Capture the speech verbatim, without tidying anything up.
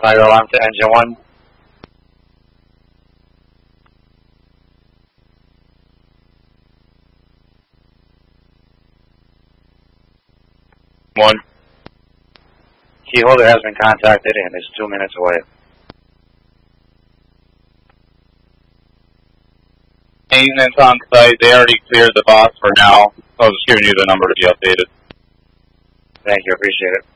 Fire alarm to engine one. One. Key holder has been contacted and is two minutes away. Maintenance on site. They already cleared the box for now. I was just giving you the number to be updated. Thank you. Appreciate it.